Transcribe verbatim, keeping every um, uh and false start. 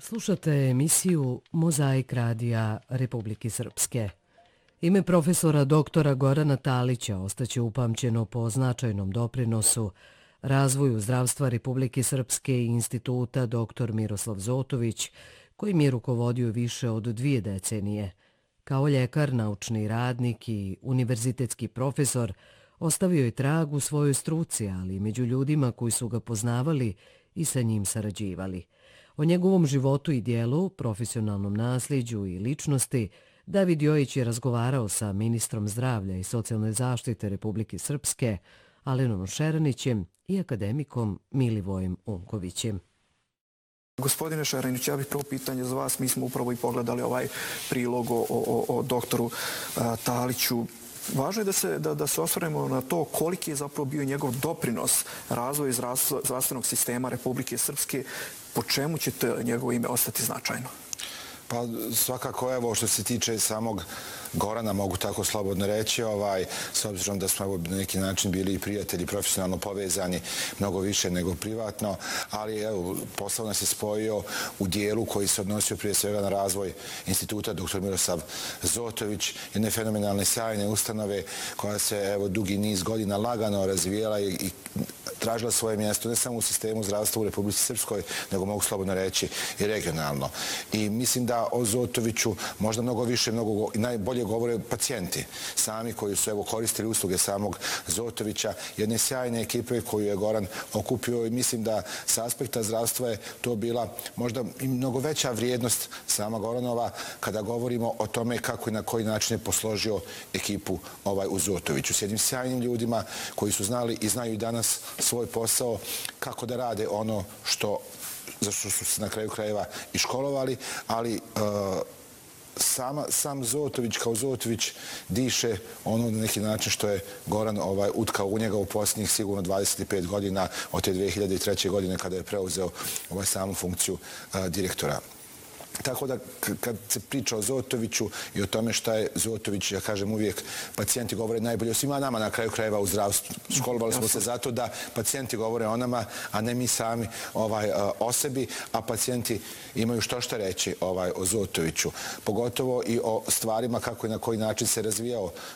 Slušate emisiju Mozaik radija Republike Srpske. Ime profesora doktora Gorana Talića ostaće upamćeno po značajnom doprinosu razvoju zdravstva Republike Srpske i instituta doktor Miroslav Zotović, kojim je rukovodio više od dvije decenije. Kao ljekar, naučni radnik i univerzitetski profesor, ostavio je trag u svojoj struci, ali i među ljudima koji su ga poznavali i sa njim sarađivali. O njegovom životu i dijelu, profesionalnom nasljeđu i ličnosti, David Jojić je razgovarao sa ministrom zdravlja i socijalne zaštite Republike Srpske, Alenom Šeranićem i akademikom Milivojem Unkovićem. Gospodine Šeranić, ja bih prvo pitanje za vas. Mi smo upravo i pogledali ovaj prilog o, o, o doktoru a, Taliću. Važno je da se, da, da se osvrnemo na to koliki je zapravo bio njegov doprinos razvoju zdravstvenog sistema Republike Srpske. Po čemu će njegovo ime ostati značajno? Pa svakako, evo, što se tiče samog Gorana, mogu tako slobodno reći, ovaj, s obzirom da smo na neki način bili i prijatelji, profesionalno povezani, mnogo više nego privatno, ali evo, posao nas je spojio u dijelu koji se odnosio prije svega na razvoj instituta doktor Miroslav Zotović, jedne fenomenalne sjajne ustanove koja se evo dugi niz godina lagano razvijela i, i tražila svoje mjesto ne samo u sistemu zdravstva u Republici Srpskoj, nego mogu slobodno reći i regionalno. I mislim da o Zotoviću možda mnogo više, mnogo i najbolje govore pacijenti sami koji su evo koristili usluge samog Zotovića, jedne sjajne ekipe koju je Goran okupio i mislim da sa aspekta zdravstva je to bila možda i mnogo veća vrijednost sama Goranova kada govorimo o tome kako i na koji način je posložio ekipu ovaj u Zotoviću. S jednim sjajnim ljudima koji su znali i znaju i danas svoj posao, kako da rade ono što za što su se na kraju krajeva i školovali, ali uh, sama, sam Zotović kao Zotović diše ono na neki način što je Goran ovaj, utkao u njega u posljednjih sigurno dvadeset pet godina od te dve hiljade treće. godine kada je preuzeo ovaj samu funkciju uh, direktora. Tako da kad se priča o Zotoviću i o tome šta je Zotović, ja kažem uvijek, pacijenti govore najbolje o svima nama na kraju krajeva u zdravstvu. Školovali smo se zato da pacijenti govore o nama, a ne mi sami ovaj, o sebi, a pacijenti imaju što šta reći ovaj, o Zotoviću. Pogotovo i o stvarima kako i na koji način se razvijao